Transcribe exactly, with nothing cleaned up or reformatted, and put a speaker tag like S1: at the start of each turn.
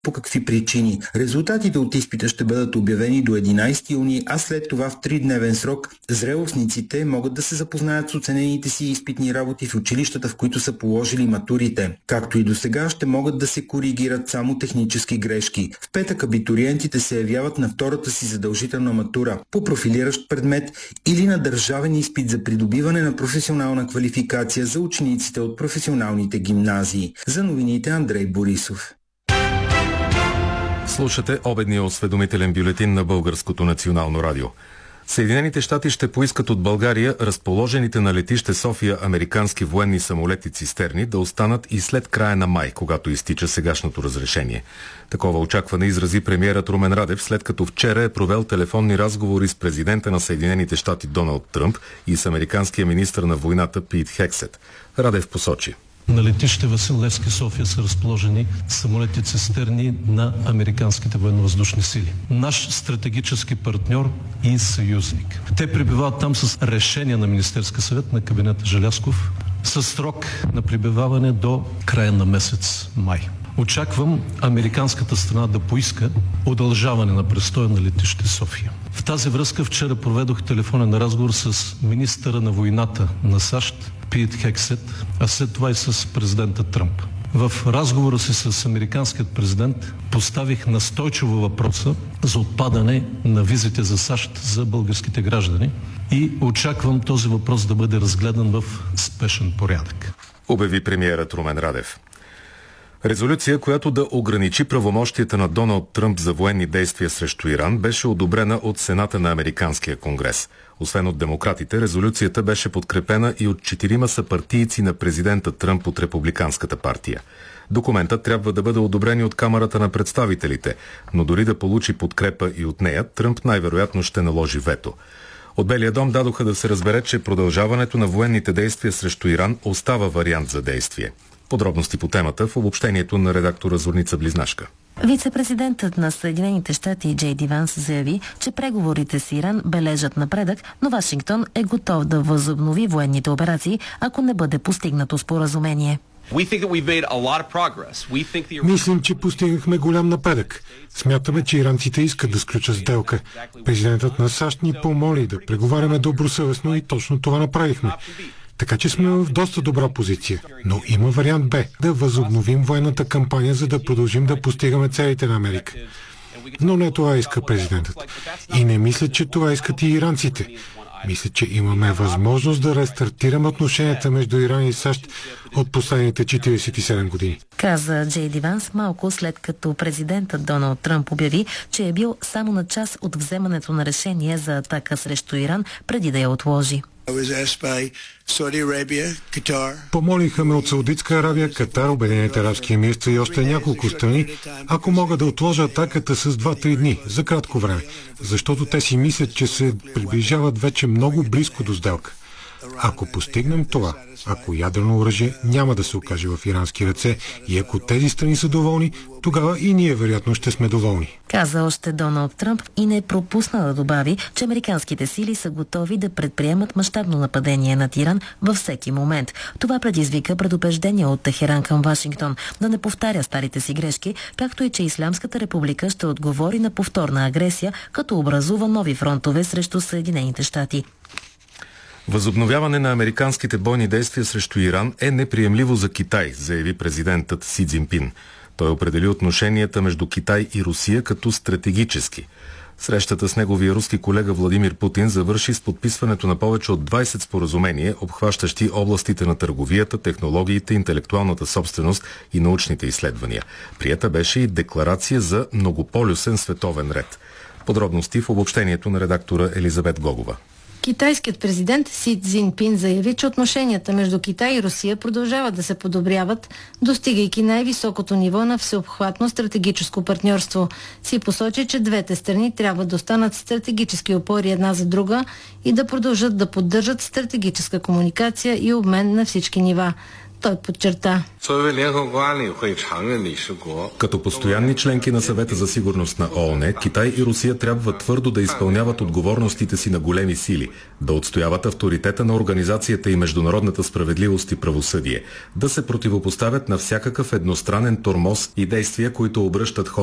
S1: по какви причини. Резултатите от изпита ще бъдат обявени до единайсети юни, а след това в тридневен срок зрелостниците могат да се запознаят с оценените си изпитни работи в училищата, в които са положили матурите. Както и до сега, ще могат да се коригират само технически грешки. В петък абитуриентите се явяват на втората си задължителна матура по профилиращ предмет или на държавен изпит за придобиване на професионална квалификация за учениците от професионалните гимназии. За новините Андрей Борисов.
S2: Слушате обедния осведомителен бюлетин на Българското национално радио. Съединените щати ще поискат от България разположените на летище София американски военни самолети-цистерни да останат и след края на май, когато изтича сегашното разрешение. Такова очакване изрази премиерът Румен Радев, след като вчера е провел телефонни разговори с президента на Съединените щати Доналд Тръмп и с американския министър на войната Пит Хексет. Радев посочи:
S3: на летище Васил Левски, София, са разположени самолети-цистерни на американските военновъздушни сили. Наш стратегически партньор и съюзник. Те пребивават там с решение на Министерския съвет на кабинета Желязков със срок на пребиваване до края на месец май. Очаквам американската страна да поиска удължаване на престоя на летище София. В тази връзка вчера проведох телефонен разговор с министъра на войната на САЩ Пит Хексет, а след това и с президента Тръмп. В разговора си с американският президент поставих настойчиво въпроса за отпадане на визите за САЩ за българските граждани и очаквам този въпрос да бъде разгледан в спешен порядък.
S2: Обяви премиерът Румен Радев. Резолюция, която да ограничи правомощията на Доналд Тръмп за военни действия срещу Иран, беше одобрена от Сената на Американския конгрес. Освен от демократите, резолюцията беше подкрепена и от четирима съпартийци на президента Тръмп от Републиканската партия. Документът трябва да бъде одобрен и от Камарата на представителите, но дори да получи подкрепа и от нея, Тръмп най-вероятно ще наложи вето. От Белия дом дадоха да се разбере, че продължаването на военните действия срещу Иран остава вариант за действие. Подробности по темата в обобщението на редактора Зорница Близнашка.
S4: Вице-президентът на Съединените щати Джей Ди Ванс заяви, че преговорите с Иран бележат напредък, но Вашингтон е готов да възобнови военните операции, ако не бъде постигнато споразумение.
S5: Мислим, че постигнахме голям напредък. Смятаме, че иранците искат да сключат сделка. Президентът на САЩ ни помоли да преговаряме добросъвестно и точно това направихме. Така че сме в доста добра позиция. Но има вариант Б – да възобновим военната кампания, за да продължим да постигаме целите на Америка. Но не това иска президентът. И не мисля, че това искат и иранците. Мисля, че имаме възможност да рестартираме отношенията между Иран и САЩ от последните четирийсет и седем години.
S4: Каза Джей Ди Ванс малко след като президентът Доналд Тръмп обяви, че е бил само на час от вземането на решение за атака срещу Иран, преди да я отложи.
S5: Помолиха ме от Саудитска Арабия, Катар, Обединените арабски емирства и още няколко страни, ако мога да отложа атаката с два-три дни, за кратко време, защото те си мислят, че се приближават вече много близко до сделка. Ако постигнем това, ако ядрено оръжие няма да се окаже в ирански ръце и ако тези страни са доволни, тогава и ние вероятно ще сме доволни.
S4: Каза още Доналд Тръмп и не пропусна да добави, че американските сили са готови да предприемат мащабно нападение над Иран във всеки момент. Това предизвика предупреждение от Техеран към Вашингтон да не повтаря старите си грешки, както и че Ислямската република ще отговори на повторна агресия, като образува нови фронтове срещу Съединените щати.
S2: Възобновяване на американските бойни действия срещу Иран е неприемливо за Китай, заяви президентът Си Цзинпин. Той определи отношенията между Китай и Русия като стратегически. Срещата с неговия руски колега Владимир Путин завърши с подписването на повече от двайсет споразумения, обхващащи областите на търговията, технологиите, интелектуалната собственост и научните изследвания. Приета беше и декларация за многополюсен световен ред. Подробности в обобщението на редактора Елизабет Гогова.
S6: Китайският президент Си Цзинпин заяви, че отношенията между Китай и Русия продължават да се подобряват, достигайки най-високото ниво на всеобхватно стратегическо партньорство. Си посочи, че двете страни трябва да останат стратегически опори една за друга и да продължат да поддържат стратегическа комуникация и обмен на всички нива. Той подчерта.
S2: Като постоянни членки на Съвета за сигурност на ООН, Китай и Русия трябва твърдо да изпълняват отговорностите си на големи сили, да отстояват авторитета на организацията и международната справедливост и правосъдие, да се противопоставят на всякакъв едностранен тормоз и действия, които обръщат хора